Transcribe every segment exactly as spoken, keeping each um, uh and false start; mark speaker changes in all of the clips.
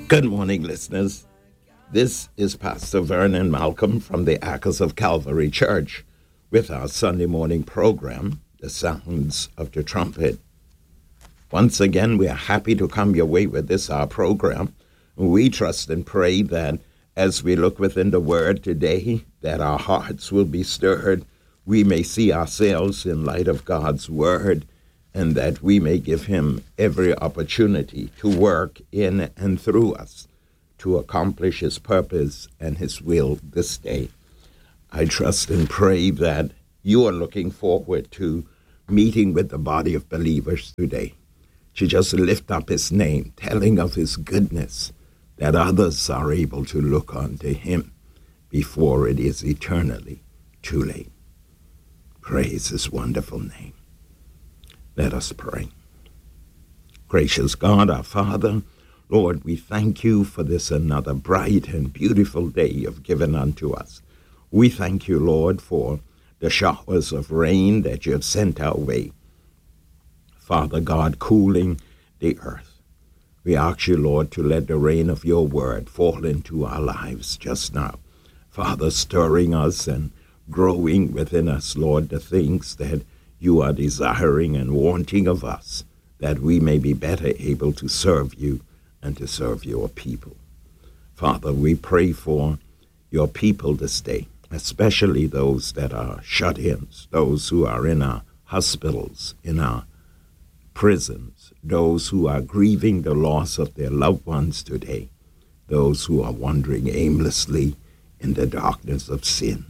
Speaker 1: Good morning, listeners. This is Pastor Vernon Malcolm from the Acres of Calvary Church with our Sunday morning program, The Sounds of the Trumpet. Once again, we are happy to come your way with this, our program. We trust and pray that as we look within the Word today, that our hearts will be stirred, we may see ourselves in light of God's Word, and that we may give him every opportunity to work in and through us to accomplish his purpose and his will this day. I trust and pray that you are looking forward to meeting with the body of believers today, to just lift up his name, telling of his goodness, that others are able to look unto him before it is eternally too late. Praise his wonderful name. Let us pray. Gracious God, our Father, Lord, we thank you for this another bright and beautiful day you've given unto us. We thank you, Lord, for the showers of rain that you have sent our way. Father God, cooling the earth. We ask you, Lord, to let the rain of your word fall into our lives just now. Father, stirring us and growing within us, Lord, the things that you are desiring and wanting of us, that we may be better able to serve you and to serve your people. Father, we pray for your people this day, especially those that are shut-ins, those who are in our hospitals, in our prisons, those who are grieving the loss of their loved ones today, those who are wandering aimlessly in the darkness of sin.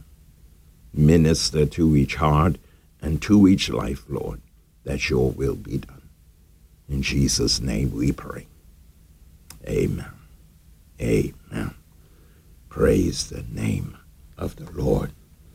Speaker 1: Minister to each heart and to each life, Lord, that your will be done. In Jesus' name we pray. Amen. Amen. Praise the name of the Lord.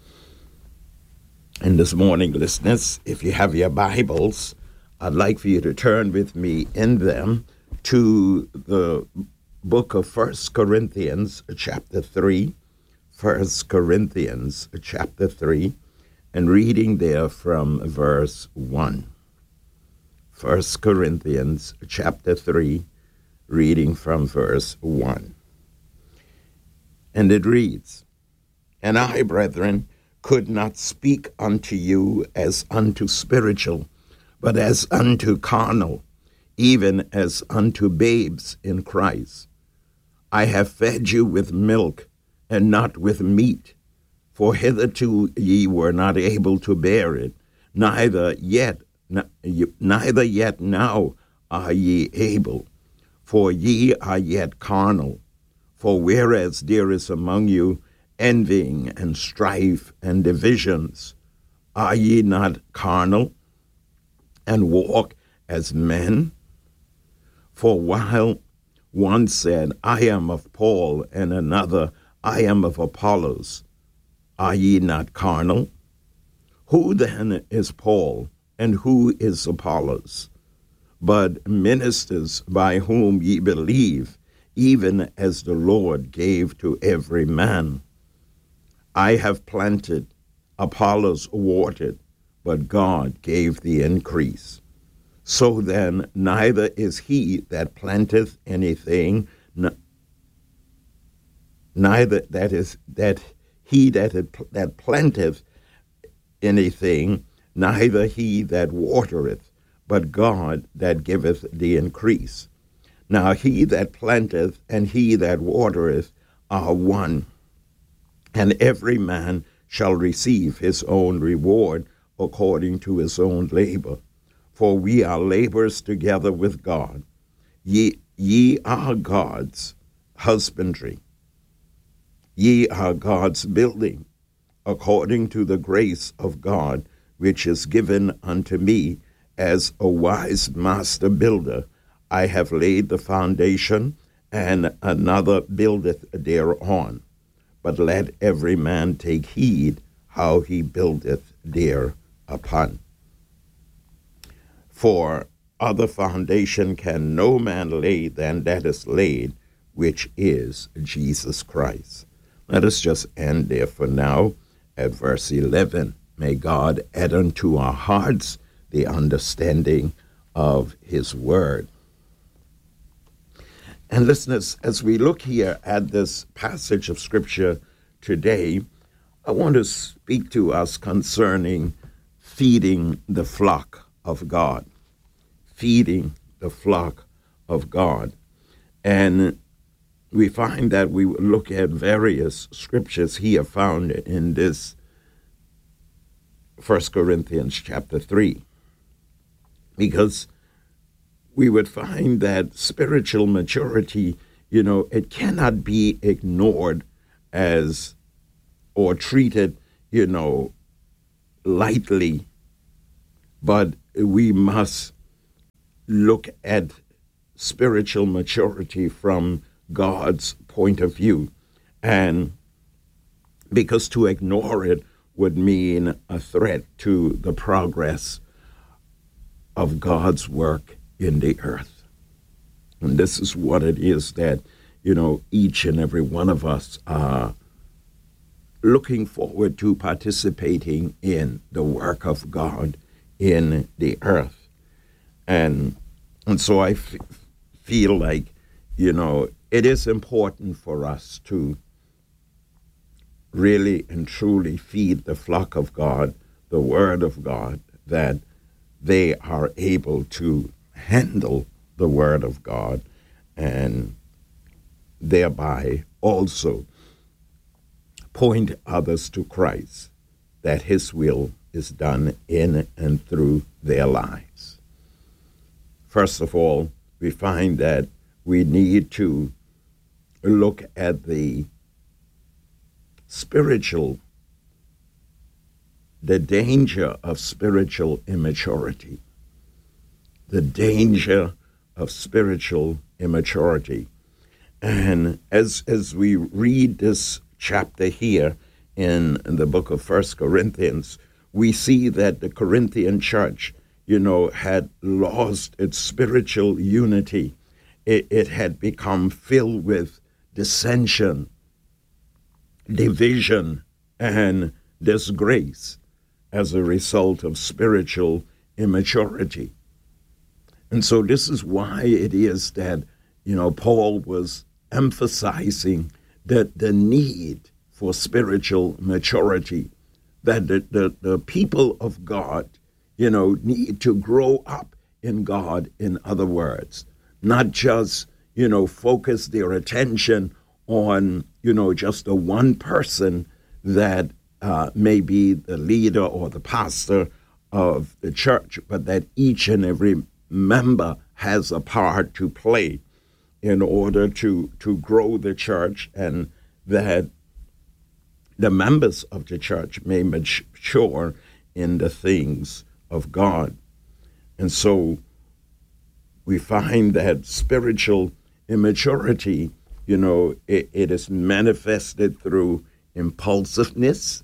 Speaker 1: And this morning, listeners, if you have your Bibles, I'd like for you to turn with me in them to the book of First Corinthians, chapter three. First Corinthians, chapter three. And reading there from verse one. First Corinthians chapter three, reading from verse one. And it reads, And I, brethren, could not speak unto you as unto spiritual, but as unto carnal, even as unto babes in Christ. I have fed you with milk, and not with meat, for hitherto ye were not able to bear it, neither yet, neither yet now are ye able, for ye are yet carnal. For whereas there is among you envying and strife and divisions, are ye not carnal, and walk as men? For while one said, I am of Paul, and another, I am of Apollos, are ye not carnal? Who then is Paul, and who is Apollos? But ministers by whom ye believe, even as the Lord gave to every man. I have planted, Apollos watered, but God gave the increase. So then neither is he that planteth anything, n- neither that is that he that, had, that planteth anything, neither he that watereth, but God that giveth the increase. Now he that planteth and he that watereth are one, and every man shall receive his own reward according to his own labor. For we are laborers together with God. Ye, ye are God's husbandry. Ye are God's building, according to the grace of God, which is given unto me as a wise master builder. I have laid the foundation, and another buildeth thereon. But let every man take heed how he buildeth thereupon. For other foundation can no man lay than that is laid, which is Jesus Christ. Let us just end there for now at verse eleven. May God add unto our hearts the understanding of his word. And listeners, as we look here at this passage of Scripture today, I want to speak to us concerning feeding the flock of God. Feeding the flock of God. And we find that we look at various scriptures here found in this First Corinthians chapter three. Because we would find that spiritual maturity, you know, it cannot be ignored as or treated, you know, lightly, but we must look at spiritual maturity from God's point of view. And because to ignore it would mean a threat to the progress of God's work in the earth. And this is what it is that, you know, each and every one of us are looking forward to participating in the work of God in the earth. And and so I f- feel like, you know, it is important for us to really and truly feed the flock of God, the Word of God, that they are able to handle the Word of God and thereby also point others to Christ, that His will is done in and through their lives. First of all, we find that we need to look at the spiritual, the danger of spiritual immaturity. The danger of spiritual immaturity. And as as we read this chapter here in, in the book of First Corinthians, we see that the Corinthian church, you know, had lost its spiritual unity. It, it had become filled with dissension, division, and disgrace as a result of spiritual immaturity. And so this is why it is that, you know, Paul was emphasizing that the need for spiritual maturity, that the, the, the people of God, you know, need to grow up in God, in other words, not just, you know, focus their attention on, you know, just the one person that uh, may be the leader or the pastor of the church, but that each and every member has a part to play in order to, to grow the church, and that the members of the church may mature in the things of God. And so we find that spiritual immaturity, you know, it, it is manifested through impulsiveness.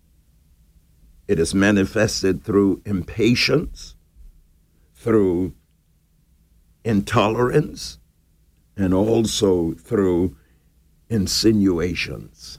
Speaker 1: It is manifested through impatience, through intolerance, and also through insinuations.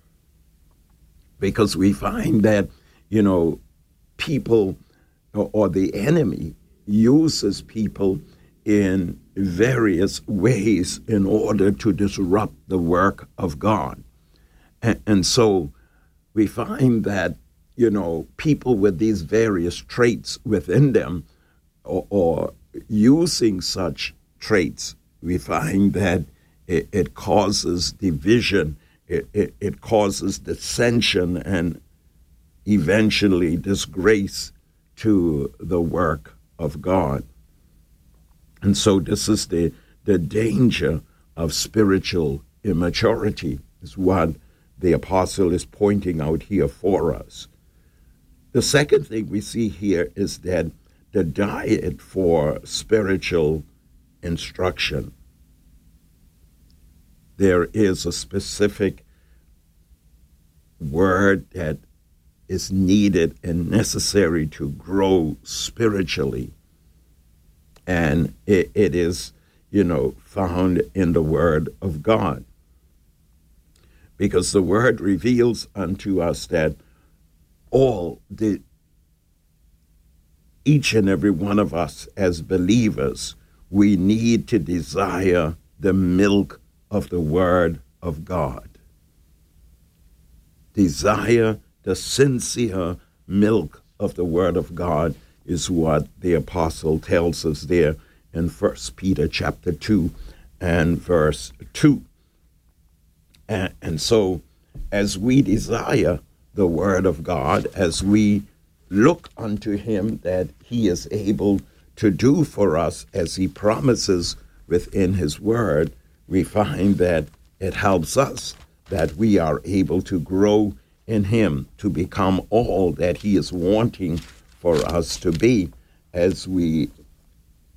Speaker 1: Because we find that, you know, people or, or the enemy uses people in various ways in order to disrupt the work of God. And, and so we find that, you know, people with these various traits within them, or, or using such traits, we find that it, it causes division, it, it, it causes dissension, and eventually disgrace to the work of God. And so this is the, the danger of spiritual immaturity, is what the apostle is pointing out here for us. The second thing we see here is that the diet for spiritual instruction. There is a specific word that is needed and necessary to grow spiritually. And it, it is, you know, found in the Word of God. Because the Word reveals unto us that all the, each and every one of us as believers, we need to desire the milk of the Word of God. Desire the sincere milk of the Word of God is what the apostle tells us there in First Peter chapter two and verse two. And, and so as we desire the Word of God, as we look unto him that he is able to do for us as he promises within his Word, we find that it helps us, that we are able to grow in him, to become all that he is wanting for us to be as we